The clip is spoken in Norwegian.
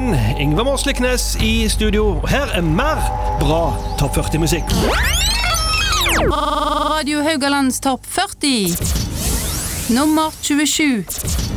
morgen, Yngve Morsliknes i studio. Her mer bra Topp 40-musikk. Radio Haugalands Topp 40 Nummer 27.